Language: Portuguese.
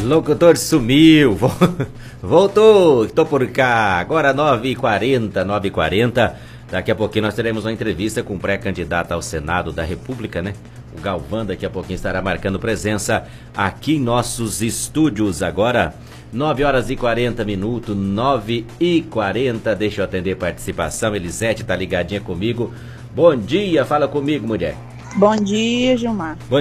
Locutor sumiu, voltou, estou por cá, agora 9h40, 9h40. Daqui a pouquinho nós teremos uma entrevista com o pré-candidato ao Senado da República, né? O Galvão daqui a pouquinho estará marcando presença aqui em nossos estúdios agora. 9h40, 9h40, deixa eu atender participação. Elisete tá ligadinha comigo. Bom dia, fala comigo, mulher. Bom dia, Gilmar.